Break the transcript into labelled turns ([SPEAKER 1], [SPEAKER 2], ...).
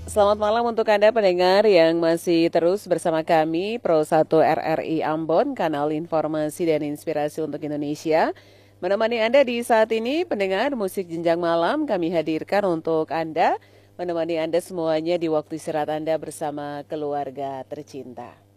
[SPEAKER 1] Selamat malam untuk Anda pendengar yang masih terus bersama kami Pro 1 RRI Ambon, kanal informasi dan inspirasi untuk Indonesia. Menemani Anda di saat ini, pendengar musik jenjang malam kami hadirkan untuk Anda, menemani Anda semuanya di waktu istirahat Anda bersama keluarga tercinta.